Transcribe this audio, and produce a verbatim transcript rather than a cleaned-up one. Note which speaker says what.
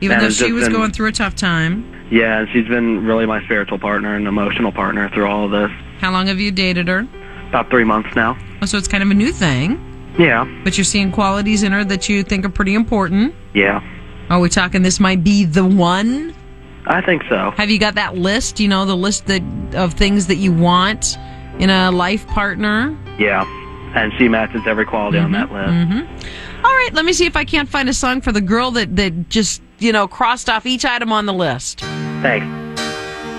Speaker 1: Even
Speaker 2: And
Speaker 1: though
Speaker 2: it's
Speaker 1: she
Speaker 2: just
Speaker 1: was
Speaker 2: been-
Speaker 1: going through a tough time.
Speaker 2: Yeah, and she's been really my spiritual partner and emotional partner through all of this.
Speaker 1: How long have you dated her?
Speaker 2: About three months now.
Speaker 1: Oh, so it's kind of a new thing.
Speaker 2: Yeah,
Speaker 1: But you're seeing qualities in her that you think are pretty important.
Speaker 2: yeah.
Speaker 1: Are we talking this might be the one?
Speaker 2: I think so.
Speaker 1: Have you got that list, you know, the list that of things that you want in a life partner?
Speaker 2: Yeah, and she matches every quality on that list.
Speaker 1: Mm-hmm. All right, let me see if I can't find a song for the girl that, that just, you know, crossed off each item on the list.
Speaker 2: Thanks.